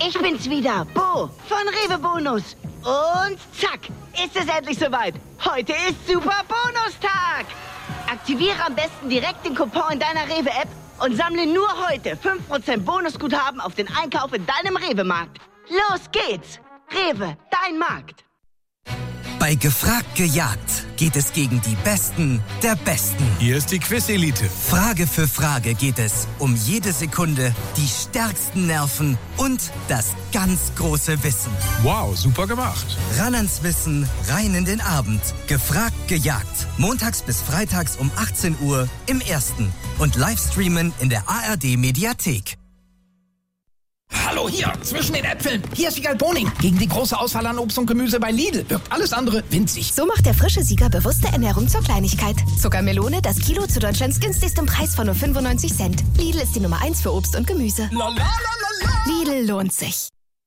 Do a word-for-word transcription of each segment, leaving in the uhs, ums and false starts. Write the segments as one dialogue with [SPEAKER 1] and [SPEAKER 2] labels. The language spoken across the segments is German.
[SPEAKER 1] Ich bin's wieder, Bo von Rewe Bonus. Und zack, ist es endlich soweit. Heute ist Super Bonustag. Aktiviere am besten direkt den Coupon in deiner Rewe-App und sammle nur heute fünf Prozent Bonusguthaben auf den Einkauf in deinem Rewe-Markt. Los geht's. Rewe, dein Markt.
[SPEAKER 2] Bei Gefragt gejagt geht es gegen die Besten der Besten.
[SPEAKER 3] Hier ist die Quiz-Elite.
[SPEAKER 2] Frage für Frage geht es um jede Sekunde, die stärksten Nerven und das ganz große Wissen.
[SPEAKER 3] Wow, super gemacht.
[SPEAKER 2] Ran ans Wissen, rein in den Abend. Gefragt gejagt. Montags bis freitags um achtzehn Uhr im Ersten. Und Livestreamen in der A R D-Mediathek.
[SPEAKER 4] Hallo hier, zwischen den Äpfeln. Hier ist Wiegald Boning. Gegen die große Auswahl an Obst und Gemüse bei Lidl wirkt alles andere winzig.
[SPEAKER 5] So macht der frische Sieger bewusste Ernährung zur Kleinigkeit. Zuckermelone, das Kilo zu Deutschlands günstigstem Preis von nur fünfundneunzig Cent. Lidl ist die Nummer eins für Obst und Gemüse.
[SPEAKER 4] La, la, la, la, la.
[SPEAKER 5] Lidl lohnt sich.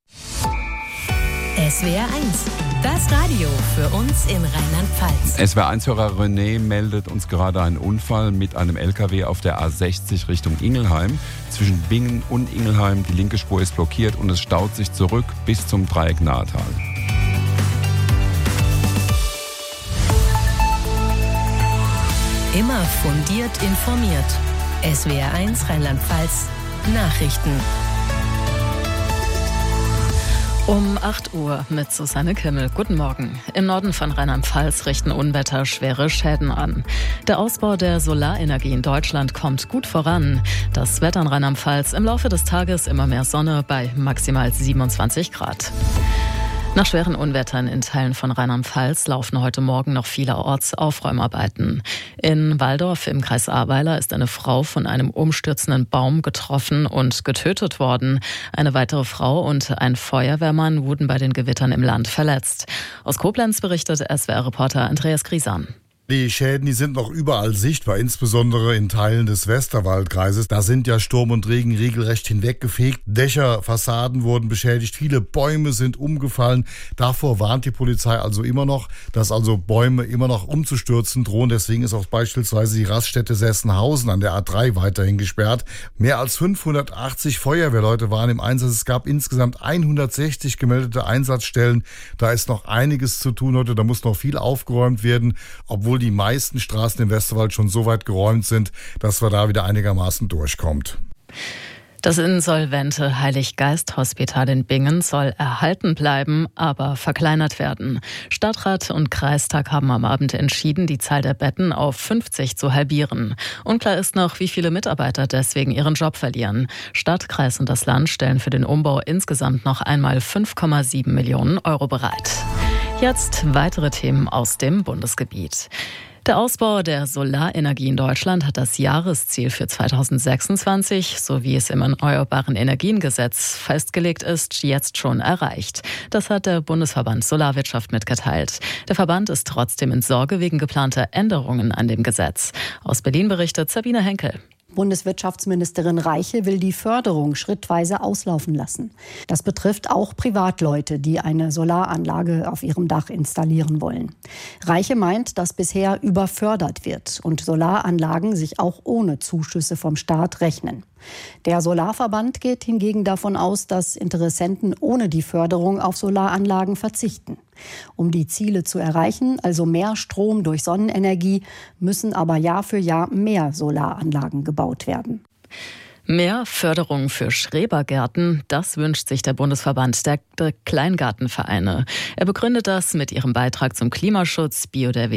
[SPEAKER 6] S W R eins, das Radio für uns in Rheinland-Pfalz.
[SPEAKER 7] S W R eins-Hörer René meldet uns gerade einen Unfall mit einem L K W auf der A sechzig Richtung Ingelheim. Zwischen Bingen und Ingelheim, die linke Spur ist blockiert und es staut sich zurück bis zum Dreieck Nahetal.
[SPEAKER 6] Immer fundiert informiert. S W R eins Rheinland-Pfalz Nachrichten.
[SPEAKER 8] Um acht Uhr mit Susanne Kimmel. Guten Morgen. Im Norden von Rheinland-Pfalz richten Unwetter schwere Schäden an. Der Ausbau der Solarenergie in Deutschland kommt gut voran. Das Wetter in Rheinland-Pfalz im Laufe des Tages immer mehr Sonne bei maximal siebenundzwanzig Grad. Nach schweren Unwettern in Teilen von Rheinland-Pfalz laufen heute Morgen noch vielerorts Aufräumarbeiten. In Walldorf im Kreis Ahrweiler ist eine Frau von einem umstürzenden Baum getroffen und getötet worden. Eine weitere Frau und ein Feuerwehrmann wurden bei den Gewittern im Land verletzt. Aus Koblenz berichtet S W R-Reporter Andreas Griesan.
[SPEAKER 9] Die Schäden, die sind noch überall sichtbar, insbesondere in Teilen des Westerwaldkreises. Da sind ja Sturm und Regen regelrecht hinweggefegt. Dächer, Fassaden wurden beschädigt, viele Bäume sind umgefallen. Davor warnt die Polizei also immer noch, dass also Bäume immer noch umzustürzen drohen. Deswegen ist auch beispielsweise die Raststätte Sessenhausen an der A drei weiterhin gesperrt. Mehr als fünfhundertachtzig Feuerwehrleute waren im Einsatz. Es gab insgesamt hundertsechzig gemeldete Einsatzstellen. Da ist noch einiges zu tun heute. Da muss noch viel aufgeräumt werden, obwohl die meisten Straßen im Westerwald schon so weit geräumt sind, dass wir da wieder einigermaßen durchkommt.
[SPEAKER 8] Das insolvente Heiliggeist-Hospital in Bingen soll erhalten bleiben, aber verkleinert werden. Stadtrat und Kreistag haben am Abend entschieden, die Zahl der Betten auf fünfzig zu halbieren. Unklar ist noch, wie viele Mitarbeiter deswegen ihren Job verlieren. Stadt, Kreis und das Land stellen für den Umbau insgesamt noch einmal fünf Komma sieben Millionen Euro bereit. Jetzt weitere Themen aus dem Bundesgebiet. Der Ausbau der Solarenergie in Deutschland hat das Jahresziel für zweitausendsechsundzwanzig, so wie es im Erneuerbaren Energiengesetz festgelegt ist, jetzt schon erreicht. Das hat der Bundesverband Solarwirtschaft mitgeteilt. Der Verband ist trotzdem in Sorge wegen geplanter Änderungen an dem Gesetz. Aus Berlin berichtet Sabine Henkel.
[SPEAKER 10] Bundeswirtschaftsministerin Reiche will die Förderung schrittweise auslaufen lassen. Das betrifft auch Privatleute, die eine Solaranlage auf ihrem Dach installieren wollen. Reiche meint, dass bisher überfördert wird und Solaranlagen sich auch ohne Zuschüsse vom Staat rechnen. Der Solarverband geht hingegen davon aus, dass Interessenten ohne die Förderung auf Solaranlagen verzichten. Um die Ziele zu erreichen, also mehr Strom durch Sonnenenergie, müssen aber Jahr für Jahr mehr Solaranlagen gebaut werden.
[SPEAKER 8] Mehr Förderung für Schrebergärten, das wünscht sich der Bundesverband der Kleingartenvereine. Er begründet das mit ihrem Beitrag zum Klimaschutz,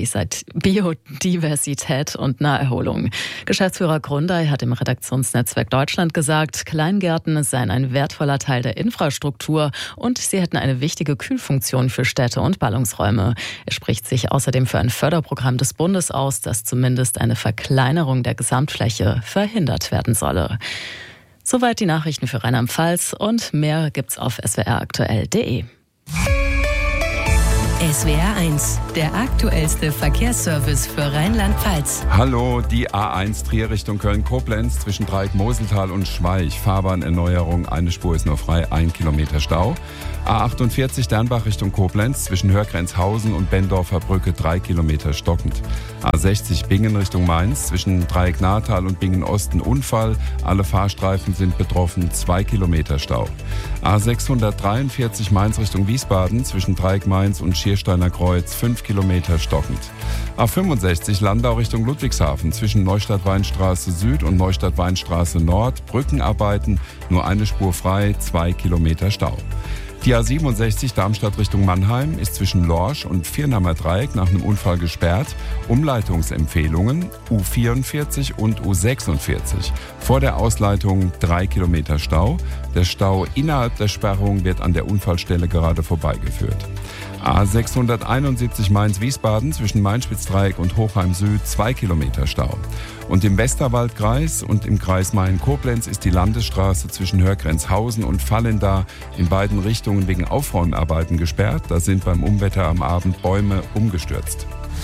[SPEAKER 8] Biodiversität und Naherholung. Geschäftsführer Grundei hat im Redaktionsnetzwerk Deutschland gesagt, Kleingärten seien ein wertvoller Teil der Infrastruktur und sie hätten eine wichtige Kühlfunktion für Städte und Ballungsräume. Er spricht sich außerdem für ein Förderprogramm des Bundes aus, das zumindest eine Verkleinerung der Gesamtfläche verhindert werden solle. Soweit die Nachrichten für Rheinland-Pfalz und mehr gibt's auf s w r aktuell punkt d e.
[SPEAKER 6] S W R eins, der aktuellste Verkehrsservice für Rheinland-Pfalz.
[SPEAKER 7] Hallo, die A eins Trier Richtung Köln-Koblenz zwischen Dreieck-Moseltal und Schweich. Fahrbahnerneuerung, eine Spur ist noch frei, ein Kilometer Stau. A achtundvierzig Dernbach Richtung Koblenz zwischen Hörgrenzhausen und Bendorfer Brücke, drei Kilometer stockend. A sechzig Bingen Richtung Mainz zwischen Dreieck-Natal und Bingen-Osten Unfall. Alle Fahrstreifen sind betroffen, zwei Kilometer Stau. A sechshundertdreiundvierzig Mainz Richtung Wiesbaden zwischen Dreieck-Mainz und Schiersteiner Kreuz, fünf Kilometer stockend. A fünfundsechzig Landau Richtung Ludwigshafen zwischen Neustadt-Weinstraße Süd und Neustadt-Weinstraße Nord. Brückenarbeiten, nur eine Spur frei, zwei Kilometer Stau. Die A siebenundsechzig Darmstadt Richtung Mannheim ist zwischen Lorsch und Viernhammer Dreieck nach einem Unfall gesperrt. Umleitungsempfehlungen U vierundvierzig und U sechsundvierzig. Vor der Ausleitung drei Kilometer Stau. Der Stau innerhalb der Sperrung wird an der Unfallstelle gerade vorbeigeführt. A sechshunderteinundsiebzig Mainz-Wiesbaden zwischen Main-Spitz-Dreieck und Hochheim Süd, zwei Kilometer Stau. Und im Westerwaldkreis und im Kreis Main-Koblenz ist die Landesstraße zwischen Hörgrenzhausen und Vallendar in beiden Richtungen wegen Aufräumarbeiten gesperrt. Da sind beim Unwetter am Abend Bäume umgestürzt.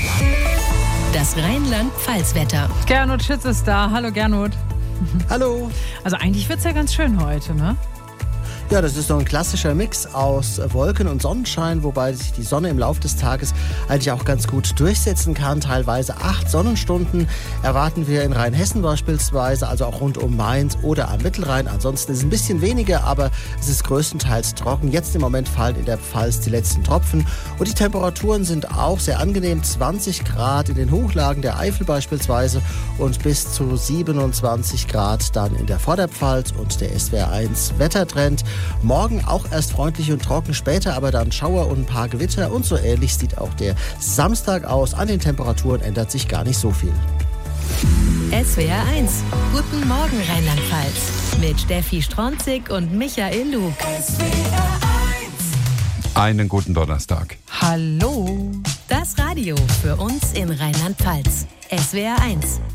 [SPEAKER 6] Das Rheinland-Pfalz-Wetter.
[SPEAKER 11] Gernot Schütz ist da. Hallo Gernot.
[SPEAKER 12] Hallo.
[SPEAKER 11] Also eigentlich wird es ja ganz schön heute, ne?
[SPEAKER 12] Ja, das ist so ein klassischer Mix aus Wolken und Sonnenschein, wobei sich die Sonne im Laufe des Tages eigentlich auch ganz gut durchsetzen kann. Teilweise acht Sonnenstunden erwarten wir in Rheinhessen beispielsweise, also auch rund um Mainz oder am Mittelrhein. Ansonsten ist es ein bisschen weniger, aber es ist größtenteils trocken. Jetzt im Moment fallen in der Pfalz die letzten Tropfen und die Temperaturen sind auch sehr angenehm. zwanzig Grad in den Hochlagen der Eifel beispielsweise und bis zu siebenundzwanzig Grad dann in der Vorderpfalz und der S W R eins Wettertrend. Morgen auch erst freundlich und trocken, später aber dann Schauer und ein paar Gewitter und so ähnlich sieht auch der Samstag aus. An den Temperaturen ändert sich gar nicht so viel.
[SPEAKER 6] S W R eins. Guten Morgen Rheinland-Pfalz. Mit Steffi Stronzig und Michael Lug.
[SPEAKER 7] S W R eins. Einen guten Donnerstag.
[SPEAKER 11] Hallo.
[SPEAKER 6] Das Radio für uns in Rheinland-Pfalz. S W R eins.